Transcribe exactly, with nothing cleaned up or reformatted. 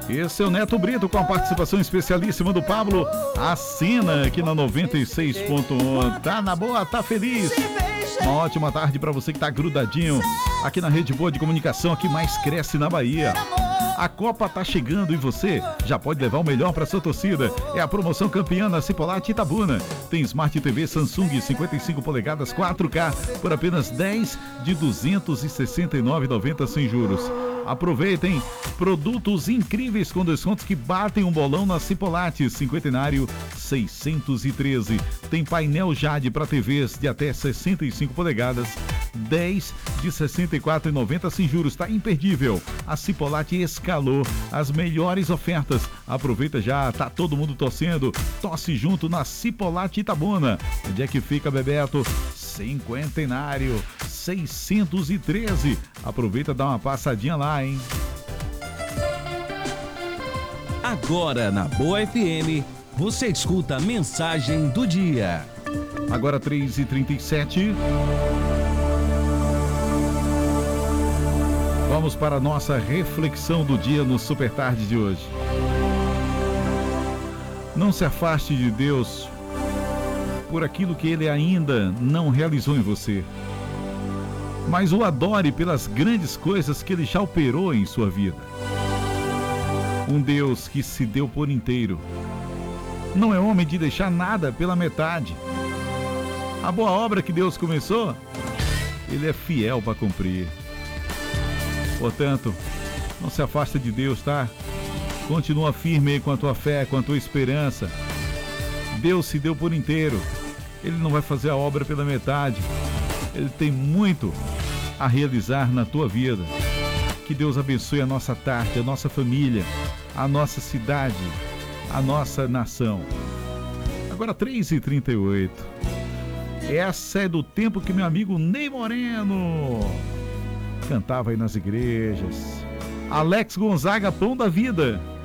Esse é o Neto Brito com a participação especialíssima do Pablo. Assina aqui na noventa e seis ponto um. Tá na boa, tá feliz. Uma ótima tarde para você que tá grudadinho aqui na Rede Boa de Comunicação, que mais cresce na Bahia. A Copa tá chegando e você já pode levar o melhor para sua torcida. É a promoção campeã na Cipolate Itabuna. Tem Smart T V Samsung cinquenta e cinco polegadas quatro K por apenas dez de duzentos e sessenta e nove reais e noventa centavos sem juros. Aproveitem produtos incríveis com descontos que batem um bolão na Cipolate Cinquentenário seiscentos e treze. Tem painel Jade para T Vs de até sessenta e cinco polegadas, dez de sessenta e quatro reais e noventa centavos sem juros. Tá imperdível. A Cipolate escalou as melhores ofertas. Aproveita já, tá todo mundo torcendo. Torce junto na Cipolate Itabuna. Onde é que fica, Bebeto? Cinquentenário seiscentos e treze. Aproveita e dá uma passadinha lá, hein? Agora na Boa F M, você escuta a mensagem do dia. Agora três e trinta e sete. Vamos para a nossa reflexão do dia no Super Tarde de hoje. Não se afaste de Deus por aquilo que Ele ainda não realizou em você, mas o adore pelas grandes coisas que Ele já operou em sua vida. Um Deus que se deu por inteiro não é homem de deixar nada pela metade. A boa obra que Deus começou, Ele é fiel para cumprir. Portanto, não se afasta de Deus, tá? Continua firme aí com a tua fé, com a tua esperança. Deus se deu por inteiro. Ele não vai fazer a obra pela metade. Ele tem muito a realizar na tua vida. Que Deus abençoe a nossa tarde, a nossa família, a nossa cidade, a nossa nação. Agora três e trinta e oito. Essa é do tempo que meu amigo Ney Moreno cantava aí nas igrejas. Alex Gonzaga, Pão da Vida.